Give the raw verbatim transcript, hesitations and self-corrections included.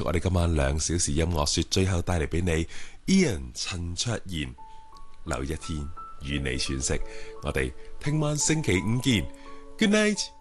我哋今晚兩小時音樂雪，最後帶嚟俾你 Ian 陳卓賢留一天與你喘息。我哋聽晚星期五見 ，Good night。